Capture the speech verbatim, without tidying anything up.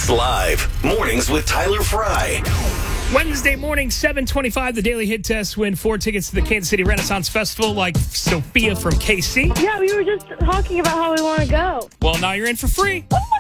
It's live. Mornings with Tyler Fry. Wednesday morning, seven twenty-five, the Daily Hit Test. Win four tickets to the Kansas City Renaissance Festival like Sophia from K C. Yeah, we were just talking about how we want to go. Well, now you're in for free.